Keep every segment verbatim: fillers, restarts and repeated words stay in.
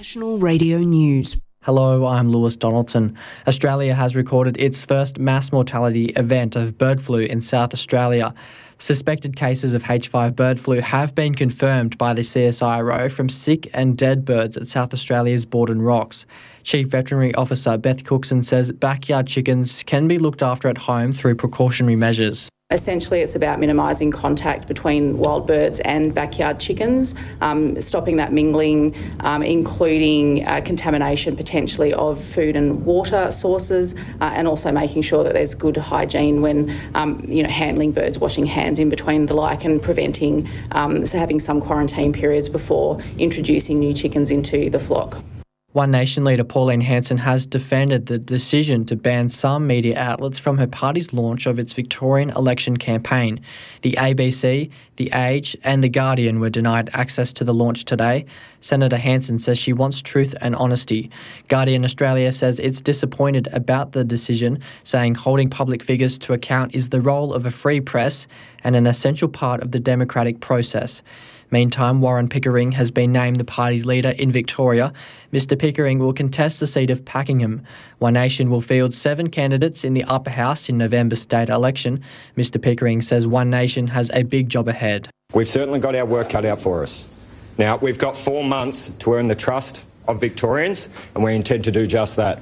National Radio News. Hello, I'm Lewis Donaldson. Australia has recorded its first mass mortality event of bird flu in South Australia. Suspected cases of H five bird flu have been confirmed by the C S I R O from sick and dead birds at South Australia's Borden Rocks. Chief Veterinary Officer Beth Cookson says backyard chickens can be looked after at home through precautionary measures. Essentially, it's about minimising contact between wild birds and backyard chickens, um, stopping that mingling, um, including uh, contamination potentially of food and water sources, uh, and also making sure that there's good hygiene when um, you know handling birds, washing hands in between the like, and preventing um, so having some quarantine periods before introducing new chickens into the flock. One Nation leader Pauline Hanson has defended the decision to ban some media outlets from her party's launch of its Victorian election campaign. The A B C, The Age and The Guardian were denied access to the launch today. Senator Hanson says she wants truth and honesty. Guardian Australia says it's disappointed about the decision, saying holding public figures to account is the role of a free press and an essential part of the democratic process. Meantime, Warren Pickering has been named the party's leader in Victoria. Mister Pickering will contest the seat of Pakenham. One Nation will field seven candidates in the upper house in November's state election. Mister Pickering says One Nation has a big job ahead. We've certainly got our work cut out for us. Now, we've got four months to earn the trust of Victorians, and we intend to do just that.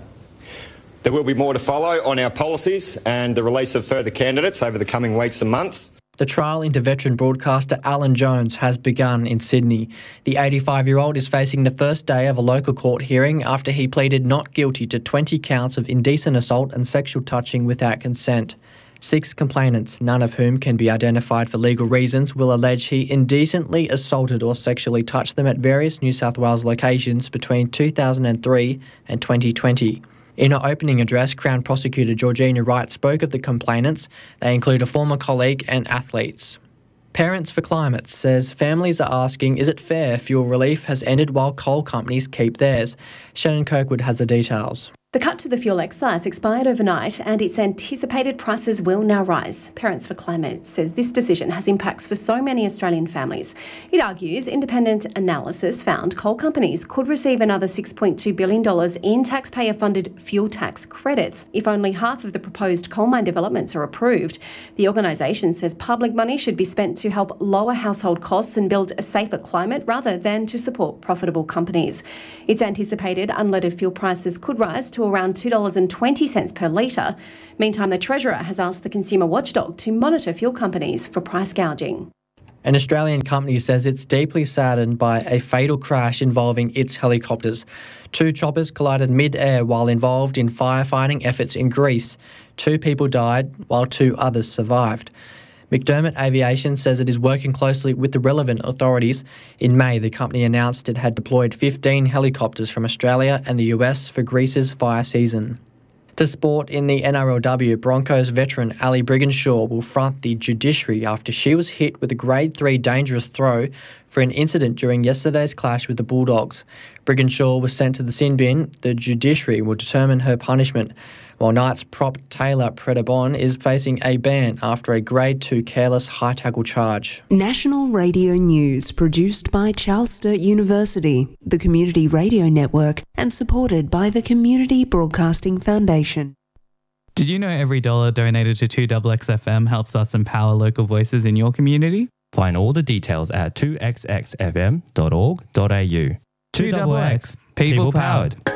There will be more to follow on our policies and the release of further candidates over the coming weeks and months. The trial into veteran broadcaster Alan Jones has begun in Sydney. The eighty-five-year-old is facing the first day of a local court hearing after he pleaded not guilty to twenty counts of indecent assault and sexual touching without consent. Six complainants, none of whom can be identified for legal reasons, will allege he indecently assaulted or sexually touched them at various New South Wales locations between two thousand three and twenty twenty. In her opening address, Crown Prosecutor Georgina Wright spoke of the complainants. They include a former colleague and athletes. Parents for Climate says families are asking, is it fair fuel relief has ended while coal companies keep theirs? Shannon Kirkwood has the details. The cut to the fuel excise expired overnight and its anticipated prices will now rise. Parents for Climate says this decision has impacts for so many Australian families. It argues independent analysis found coal companies could receive another six point two billion dollars in taxpayer-funded fuel tax credits if only half of the proposed coal mine developments are approved. The organisation says public money should be spent to help lower household costs and build a safer climate rather than to support profitable companies. It's anticipated unleaded fuel prices could rise to around two dollars twenty per litre. Meantime, the Treasurer has asked the consumer watchdog to monitor fuel companies for price gouging. An Australian company says it's deeply saddened by a fatal crash involving its helicopters. Two choppers collided mid-air while involved in firefighting efforts in Greece. Two people died while two others survived. McDermott Aviation says it is working closely with the relevant authorities. In May, the company announced it had deployed fifteen helicopters from Australia and the U S for Greece's fire season. To sport, in the N R L W, Broncos veteran Ali Brigginshaw will front the judiciary after she was hit with a grade three dangerous throw for an incident during yesterday's clash with the Bulldogs. Brigginshaw was sent to the sin bin. The judiciary will determine her punishment, while Knights prop Taylor Predabon is facing a ban after a grade two careless high tackle charge. National Radio News, produced by Charles Sturt University, the Community Radio Network, and supported by the Community Broadcasting Foundation. Did you know every dollar donated to two X X F M helps us empower local voices in your community? Find all the details at two x x f m dot org dot a u. two X X, people powered.